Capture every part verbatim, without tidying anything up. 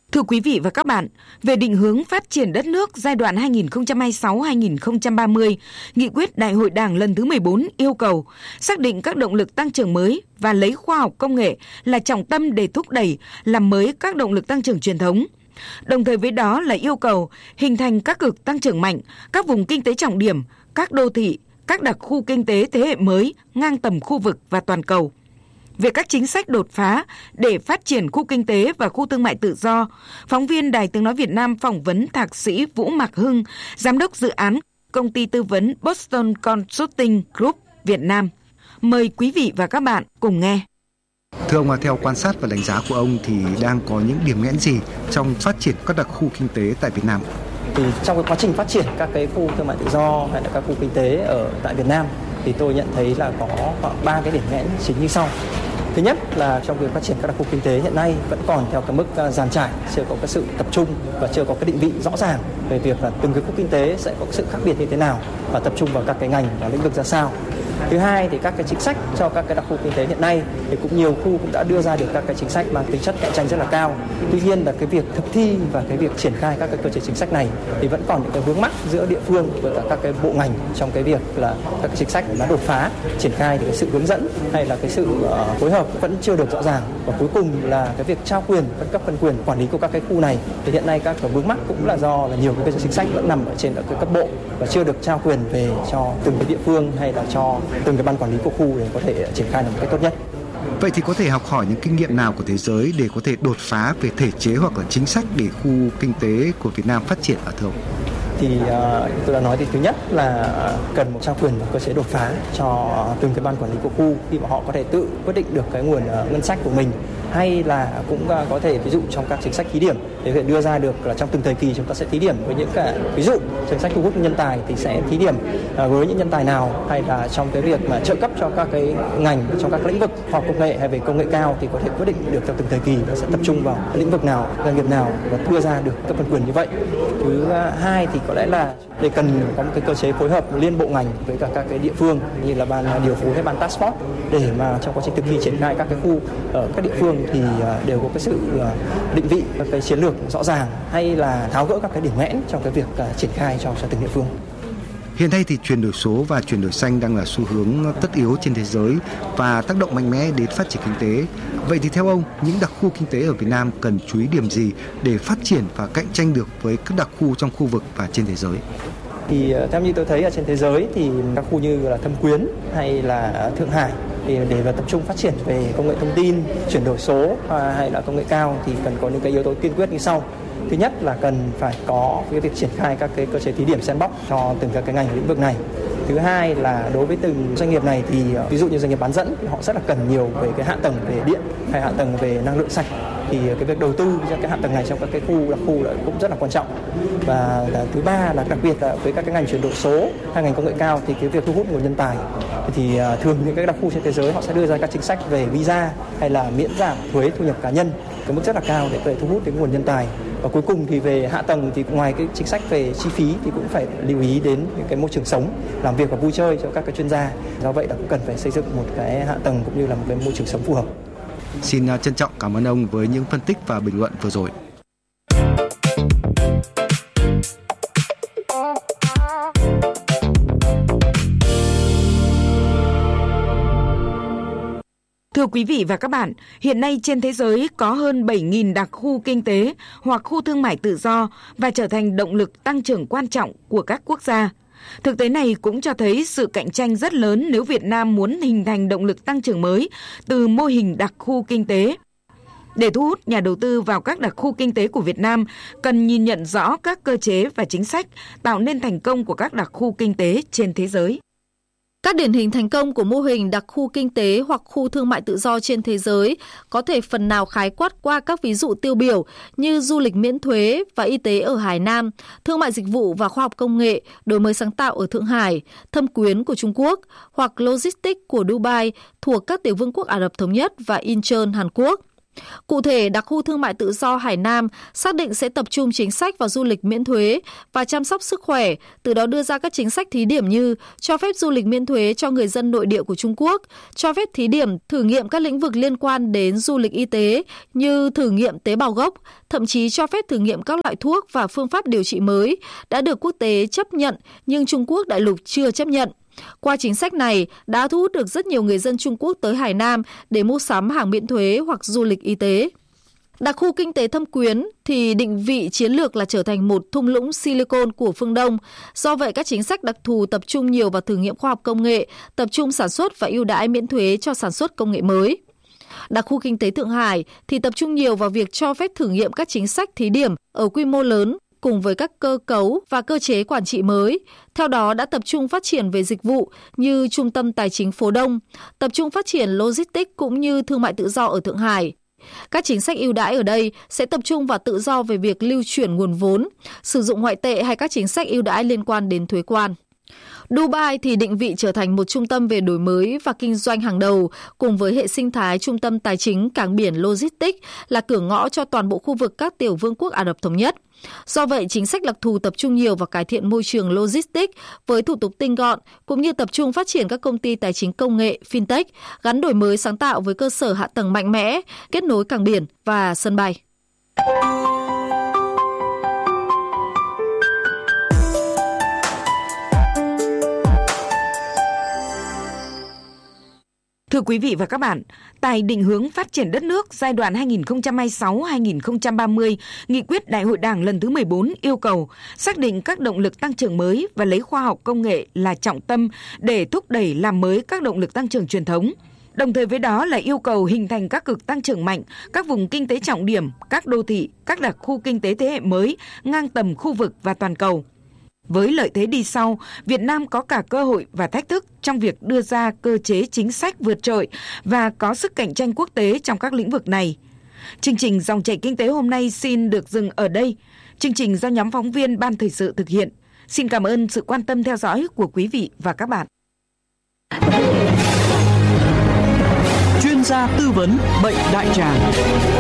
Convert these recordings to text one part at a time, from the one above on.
Thưa quý vị và các bạn, về định hướng phát triển đất nước giai đoạn hai nghìn không trăm hai mươi sáu đến hai nghìn không trăm ba mươi, Nghị quyết Đại hội Đảng lần thứ mười bốn yêu cầu xác định các động lực tăng trưởng mới và lấy khoa học công nghệ là trọng tâm để thúc đẩy, làm mới các động lực tăng trưởng truyền thống. Đồng thời với đó là yêu cầu hình thành các cực tăng trưởng mạnh, các vùng kinh tế trọng điểm, các đô thị, các đặc khu kinh tế thế hệ mới ngang tầm khu vực và toàn cầu. Về các chính sách đột phá để phát triển khu kinh tế và khu thương mại tự do, phóng viên Đài Tiếng nói Việt Nam phỏng vấn Thạc sĩ Vũ Mạc Hưng, Giám đốc dự án công ty tư vấn Boston Consulting Group Việt Nam. Mời quý vị và các bạn cùng nghe. Thưa ông, theo quan sát và đánh giá của ông thì đang có những điểm nghẽn gì trong phát triển các đặc khu kinh tế tại Việt Nam? Thì trong cái quá trình phát triển các cái khu thương mại tự do hay là các khu kinh tế ở tại Việt Nam thì tôi nhận thấy là có khoảng ba cái điểm nghẽn chính như sau. Thứ nhất là trong việc phát triển các đặc khu kinh tế hiện nay vẫn còn theo cái mức dàn trải, chưa có cái sự tập trung và chưa có cái định vị rõ ràng về việc là từng cái khu kinh tế sẽ có sự khác biệt như thế nào và tập trung vào các cái ngành và lĩnh vực ra sao. Thứ hai thì các cái chính sách cho các cái đặc khu kinh tế hiện nay thì cũng nhiều khu cũng đã đưa ra được các cái chính sách mang tính chất cạnh tranh rất là cao. Tuy nhiên là cái việc thực thi và cái việc triển khai các cái cơ chế chính sách này thì vẫn còn những cái vướng mắc giữa địa phương với cả các cái bộ ngành trong cái việc là các cái chính sách nó đột phá, triển khai thì cái sự hướng dẫn hay là cái sự uh, phối hợp vẫn chưa được rõ ràng. Và cuối cùng là cái việc trao quyền, phân cấp phân quyền quản lý của các cái khu này thì hiện nay các cái vướng mắc cũng là do là nhiều cái cơ chế chính sách vẫn nằm ở trên ở cái cấp bộ và chưa được trao quyền về cho từng cái địa phương hay là cho từng cái ban quản lý của khu để có thể triển khai được một cách tốt nhất. Vậy thì có thể học hỏi những kinh nghiệm nào của thế giới để có thể đột phá về thể chế hoặc là chính sách để khu kinh tế của Việt Nam phát triển ở thưa ông? Thì uh, tôi đã nói thì thứ nhất là cần một trao quyền và cơ chế đột phá cho từng cái ban quản lý của khu khi mà họ có thể tự quyết định được cái nguồn uh, ngân sách của mình, hay là cũng uh, có thể ví dụ trong các chính sách thí điểm để có thể đưa ra được là trong từng thời kỳ chúng ta sẽ thí điểm với những cái ví dụ chính sách thu hút nhân tài thì sẽ thí điểm uh, với những nhân tài nào, hay là trong cái việc mà trợ cấp cho các cái ngành trong các lĩnh vực khoa học công nghệ hay về công nghệ cao thì có thể quyết định được trong từng thời kỳ nó sẽ tập trung vào lĩnh vực nào, doanh nghiệp nào và đưa ra được các phân quyền như vậy. Thứ uh, hai thì có lẽ là để cần có một cái cơ chế phối hợp liên bộ ngành với cả các cái địa phương như là ban điều phối hay ban task force để mà trong quá trình thực thi triển khai các cái khu ở các địa phương thì đều có cái sự định vị các cái chiến lược rõ ràng hay là tháo gỡ các cái điểm nghẽn trong cái việc triển khai cho cho từng địa phương. Hiện nay thì chuyển đổi số và chuyển đổi xanh đang là xu hướng tất yếu trên thế giới và tác động mạnh mẽ đến phát triển kinh tế. Vậy thì theo ông, những đặc khu kinh tế ở Việt Nam cần chú ý điểm gì để phát triển và cạnh tranh được với các đặc khu trong khu vực và trên thế giới? Thì theo như tôi thấy ở trên thế giới thì các khu như là Thâm Quyến hay là Thượng Hải thì để mà tập trung phát triển về công nghệ thông tin, chuyển đổi số hay là công nghệ cao thì cần có những cái yếu tố tiên quyết như sau. Thứ nhất là cần phải có cái việc triển khai các cái cơ chế thí điểm sandbox cho từng các cái ngành lĩnh vực này. Thứ hai là đối với từng doanh nghiệp này thì ví dụ như doanh nghiệp bán dẫn thì họ rất là cần nhiều về cái hạ tầng về điện hay hạ tầng về năng lượng sạch, thì cái việc đầu tư cho cái hạ tầng này trong các cái khu đặc khu cũng rất là quan trọng. Và thứ ba là đặc biệt là với các cái ngành chuyển đổi số hay ngành công nghệ cao thì cái việc thu hút nguồn nhân tài thì thường những cái đặc khu trên thế giới họ sẽ đưa ra các chính sách về visa hay là miễn giảm thuế thu nhập cá nhân cái mức rất là cao để có thể thu hút cái nguồn nhân tài. Và cuối cùng thì về hạ tầng thì ngoài cái chính sách về chi phí thì cũng phải lưu ý đến những cái môi trường sống, làm việc và vui chơi cho các cái chuyên gia. Do vậy là cũng cần phải xây dựng một cái hạ tầng cũng như là một cái môi trường sống phù hợp. Xin trân trọng cảm ơn ông với những phân tích và bình luận vừa rồi. Thưa quý vị và các bạn, hiện nay trên thế giới có hơn bảy nghìn đặc khu kinh tế hoặc khu thương mại tự do và trở thành động lực tăng trưởng quan trọng của các quốc gia. Thực tế này cũng cho thấy sự cạnh tranh rất lớn nếu Việt Nam muốn hình thành động lực tăng trưởng mới từ mô hình đặc khu kinh tế. Để thu hút nhà đầu tư vào các đặc khu kinh tế của Việt Nam, cần nhìn nhận rõ các cơ chế và chính sách tạo nên thành công của các đặc khu kinh tế trên thế giới. Các điển hình thành công của mô hình đặc khu kinh tế hoặc khu thương mại tự do trên thế giới có thể phần nào khái quát qua các ví dụ tiêu biểu như du lịch miễn thuế và y tế ở Hải Nam, thương mại dịch vụ và khoa học công nghệ, đổi mới sáng tạo ở Thượng Hải, Thâm Quyến của Trung Quốc, hoặc logistics của Dubai thuộc các tiểu vương quốc Ả Rập Thống Nhất và Incheon Hàn Quốc. Cụ thể, đặc khu thương mại tự do Hải Nam xác định sẽ tập trung chính sách vào du lịch miễn thuế và chăm sóc sức khỏe, từ đó đưa ra các chính sách thí điểm như cho phép du lịch miễn thuế cho người dân nội địa của Trung Quốc, cho phép thí điểm thử nghiệm các lĩnh vực liên quan đến du lịch y tế như thử nghiệm tế bào gốc, thậm chí cho phép thử nghiệm các loại thuốc và phương pháp điều trị mới đã được quốc tế chấp nhận nhưng Trung Quốc đại lục chưa chấp nhận. Qua chính sách này đã thu hút được rất nhiều người dân Trung Quốc tới Hải Nam để mua sắm hàng miễn thuế hoặc du lịch y tế. Đặc khu kinh tế Thâm Quyến thì định vị chiến lược là trở thành một thung lũng silicon của phương Đông. Do vậy, các chính sách đặc thù tập trung nhiều vào thử nghiệm khoa học công nghệ, tập trung sản xuất và ưu đãi miễn thuế cho sản xuất công nghệ mới. Đặc khu kinh tế Thượng Hải thì tập trung nhiều vào việc cho phép thử nghiệm các chính sách thí điểm ở quy mô lớn cùng với các cơ cấu và cơ chế quản trị mới. Theo đó đã tập trung phát triển về dịch vụ như trung tâm tài chính phố Đông, tập trung phát triển logistics cũng như thương mại tự do ở Thượng Hải. Các chính sách ưu đãi ở đây sẽ tập trung vào tự do về việc lưu chuyển nguồn vốn, sử dụng ngoại tệ hay các chính sách ưu đãi liên quan đến thuế quan. Dubai thì định vị trở thành một trung tâm về đổi mới và kinh doanh hàng đầu, cùng với hệ sinh thái trung tâm tài chính, cảng biển, logistics là cửa ngõ cho toàn bộ khu vực các tiểu vương quốc Ả Rập Thống Nhất. Do vậy, chính sách đặc thù tập trung nhiều vào cải thiện môi trường logistics với thủ tục tinh gọn, cũng như tập trung phát triển các công ty tài chính công nghệ, fintech, gắn đổi mới sáng tạo với cơ sở hạ tầng mạnh mẽ, kết nối cảng biển và sân bay. Thưa quý vị và các bạn, tại định hướng phát triển đất nước giai đoạn hai nghìn không trăm hai mươi sáu đến hai nghìn không trăm ba mươi, Nghị quyết Đại hội Đảng lần thứ mười bốn yêu cầu xác định các động lực tăng trưởng mới và lấy khoa học công nghệ là trọng tâm để thúc đẩy làm mới các động lực tăng trưởng truyền thống. Đồng thời với đó là yêu cầu hình thành các cực tăng trưởng mạnh, các vùng kinh tế trọng điểm, các đô thị, các đặc khu kinh tế thế hệ mới, ngang tầm khu vực và toàn cầu. Với lợi thế đi sau, Việt Nam có cả cơ hội và thách thức trong việc đưa ra cơ chế chính sách vượt trội và có sức cạnh tranh quốc tế trong các lĩnh vực này. Chương trình Dòng chảy kinh tế hôm nay xin được dừng ở đây. Chương trình do nhóm phóng viên Ban Thời sự thực hiện. Xin cảm ơn sự quan tâm theo dõi của quý vị và các bạn. Chuyên gia tư vấn bệnh đại tràng.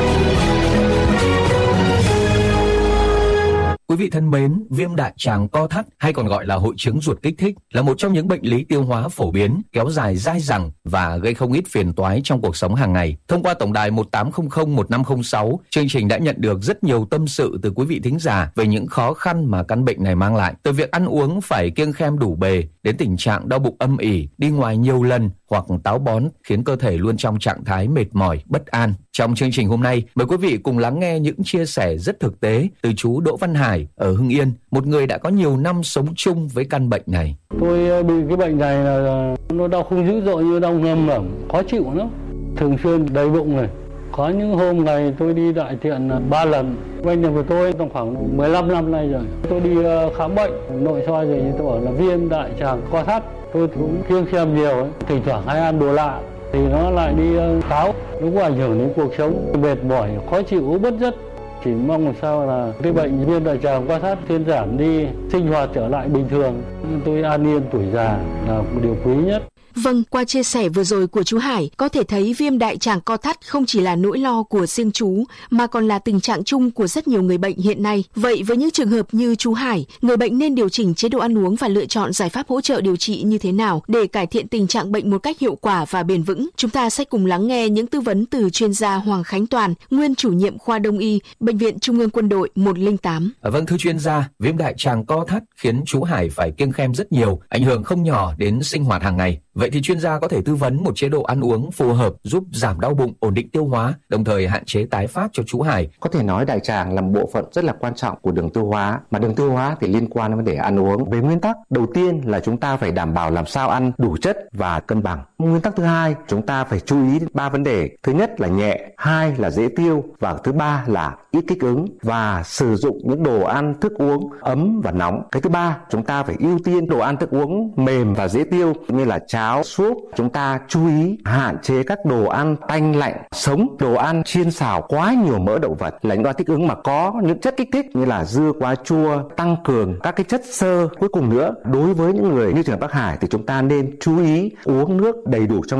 Quý vị thân mến, viêm đại tràng co thắt hay còn gọi là hội chứng ruột kích thích là một trong những bệnh lý tiêu hóa phổ biến, kéo dài dai dẳng và gây không ít phiền toái trong cuộc sống hàng ngày. Thông qua tổng đài một tám không không một năm không sáu, chương trình đã nhận được rất nhiều tâm sự từ quý vị thính giả về những khó khăn mà căn bệnh này mang lại. Từ việc ăn uống phải kiêng khem đủ bề đến tình trạng đau bụng âm ỉ, đi ngoài nhiều lần hoặc táo bón khiến cơ thể luôn trong trạng thái mệt mỏi, bất an. Trong chương trình hôm nay, mời quý vị cùng lắng nghe những chia sẻ rất thực tế từ chú Đỗ Văn Hải ở Hưng Yên, một người đã có nhiều năm sống chung với căn bệnh này. Tôi bị cái bệnh này là nó đau không dữ dội như đau ngâm ẩm, khó chịu lắm, thường xuyên đầy bụng này. Có những hôm ngày tôi đi đại tiện ba lần. Bệnh này của tôi trong khoảng mười lăm năm nay rồi. Tôi đi khám bệnh, nội soi rồi tôi bảo là viêm đại tràng co thắt. Tôi cũng kiêng khem nhiều ấy, thỉnh thoảng hay ăn đồ lạ thì nó lại đi táo, nó có ảnh hưởng đến cuộc sống, mệt mỏi, khó chịu, bất giấc. Chỉ mong làm sao là cái bệnh viêm đại tràng co thắt thuyên giảm đi, sinh hoạt trở lại bình thường. Tôi an yên tuổi già là một điều quý nhất. Vâng, qua chia sẻ vừa rồi của chú Hải, có thể thấy viêm đại tràng co thắt không chỉ là nỗi lo của riêng chú, mà còn là tình trạng chung của rất nhiều người bệnh hiện nay. Vậy với những trường hợp như chú Hải, người bệnh nên điều chỉnh chế độ ăn uống và lựa chọn giải pháp hỗ trợ điều trị như thế nào để cải thiện tình trạng bệnh một cách hiệu quả và bền vững? Chúng ta sẽ cùng lắng nghe những tư vấn từ chuyên gia Hoàng Khánh Toàn, nguyên chủ nhiệm khoa Đông y, Bệnh viện Trung ương Quân đội một không tám. À, vâng, thưa chuyên gia, viêm đại tràng co thắt khiến chú Hải phải kiêng khem rất nhiều, ảnh hưởng không nhỏ đến sinh hoạt hàng ngày. Vậy thì chuyên gia có thể tư vấn một chế độ ăn uống phù hợp giúp giảm đau bụng, ổn định tiêu hóa, đồng thời hạn chế tái phát cho chú Hải. Có thể nói đại tràng là một bộ phận rất là quan trọng của đường tiêu hóa, mà đường tiêu hóa thì liên quan đến vấn đề ăn uống. Về nguyên tắc, đầu tiên là chúng ta phải đảm bảo làm sao ăn đủ chất và cân bằng. Nguyên tắc thứ hai, chúng ta phải chú ý đến ba vấn đề. Thứ nhất là nhẹ, hai là dễ tiêu và thứ ba là ít kích ứng, và sử dụng những đồ ăn thức uống ấm và nóng. Cái thứ ba, chúng ta phải ưu tiên đồ ăn thức uống mềm và dễ tiêu như là cháo, súp. Chúng ta chú ý hạn chế các đồ ăn tanh lạnh, sống, đồ ăn chiên xào quá nhiều mỡ động vật là những đồ ăn thích ứng mà có những chất kích thích như là dưa quá chua, tăng cường các cái chất xơ. Cuối cùng nữa, đối với những người như trường Bắc Hải thì chúng ta nên chú ý uống nước đầy đủ trong ngày.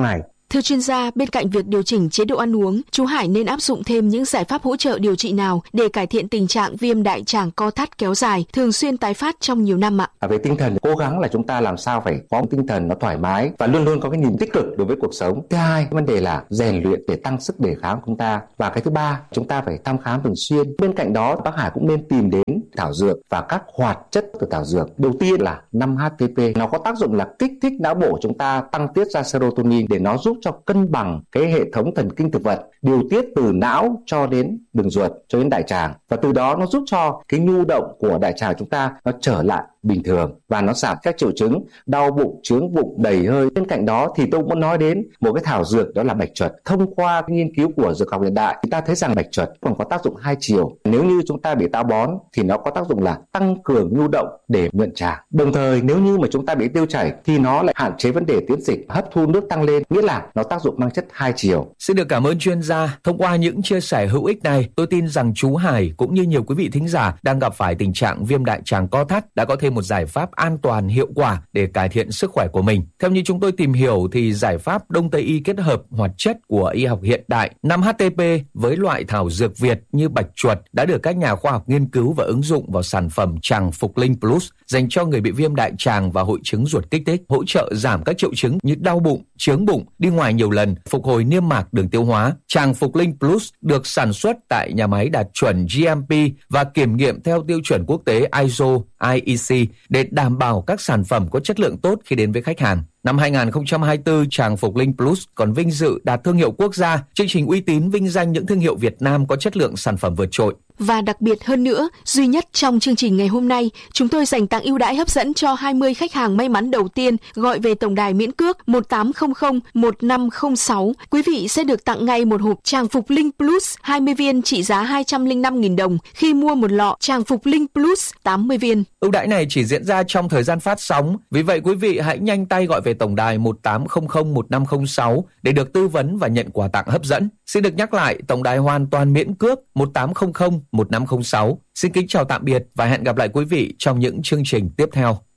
Thưa chuyên gia, bên cạnh việc điều chỉnh chế độ ăn uống, chú Hải nên áp dụng thêm những giải pháp hỗ trợ điều trị nào để cải thiện tình trạng viêm đại tràng co thắt kéo dài, thường xuyên tái phát trong nhiều năm ạ? À, về tinh thần, cố gắng là chúng ta làm sao phải có một tinh thần nó thoải mái và luôn luôn có cái nhìn tích cực đối với cuộc sống. Thứ hai, vấn đề là rèn luyện để tăng sức đề kháng của chúng ta. Và cái thứ ba, chúng ta phải thăm khám thường xuyên. Bên cạnh đó, bác Hải cũng nên tìm đến thảo dược và các hoạt chất từ thảo dược. Đầu tiên là năm H T P, nó có tác dụng là kích thích não bộ chúng ta tăng tiết ra serotonin để nó giúp cho cân bằng cái hệ thống thần kinh thực vật, điều tiết từ não cho đến đường ruột cho đến đại tràng, và từ đó nó giúp cho cái nhu động của đại tràng chúng ta nó trở lại bình thường và nó giảm các triệu chứng đau bụng, chướng bụng, đầy hơi. Bên cạnh đó thì tôi muốn nói đến một cái thảo dược, đó là bạch chuột. Thông qua cái nghiên cứu của dược học hiện đại, chúng ta thấy rằng bạch chuột còn có tác dụng hai chiều. Nếu như chúng ta bị táo bón thì nó có tác dụng là tăng cường nhu động để nhuận tràng. Đồng thời nếu như mà chúng ta bị tiêu chảy thì nó lại hạn chế vấn đề tiến dịch, hấp thu nước tăng lên, nghĩa là nó tác dụng mang chất hai chiều. Xin được cảm ơn chuyên gia. Thông qua những chia sẻ hữu ích này, tôi tin rằng chú Hải cũng như nhiều quý vị thính giả đang gặp phải tình trạng viêm đại tràng co thắt đã có thêm một giải pháp an toàn hiệu quả để cải thiện sức khỏe của mình. Theo như chúng tôi tìm hiểu thì giải pháp Đông Tây y kết hợp hoạt chất của y học hiện đại năm H T P với loại thảo dược Việt như bạch chuột đã được các nhà khoa học nghiên cứu và ứng dụng vào sản phẩm Tràng Phục Linh Plus dành cho người bị viêm đại tràng và hội chứng ruột kích thích, hỗ trợ giảm các triệu chứng như đau bụng, chướng bụng, đi ngoài nhiều lần, phục hồi niêm mạc đường tiêu hóa. Tràng Phục Linh Plus được sản xuất tại nhà máy đạt chuẩn G M P và kiểm nghiệm theo tiêu chuẩn quốc tế I S O I E C để đảm bảo các sản phẩm có chất lượng tốt khi đến với khách hàng. Năm hai không hai tư, Tràng Phục Linh Plus còn vinh dự đạt thương hiệu quốc gia, chương trình uy tín vinh danh những thương hiệu Việt Nam có chất lượng sản phẩm vượt trội. Và đặc biệt hơn nữa, duy nhất trong chương trình ngày hôm nay, chúng tôi dành tặng ưu đãi hấp dẫn cho hai mươi khách hàng may mắn đầu tiên gọi về tổng đài miễn cước một tám không không một năm không sáu. Quý vị sẽ được tặng ngay một hộp Tràng Phục Linh Plus hai mươi viên trị giá hai trăm lẻ năm nghìn đồng khi mua một lọ Tràng Phục Linh Plus tám mươi viên. Ưu đãi này chỉ diễn ra trong thời gian phát sóng, vì vậy quý vị hãy nhanh tay gọi về tổng đài một tám không không một năm không sáu để được tư vấn và nhận quà tặng hấp dẫn. Xin được nhắc lại, tổng đài hoàn toàn miễn cước một tám không không một năm không sáu. Xin kính chào tạm biệt và hẹn gặp lại quý vị trong những chương trình tiếp theo.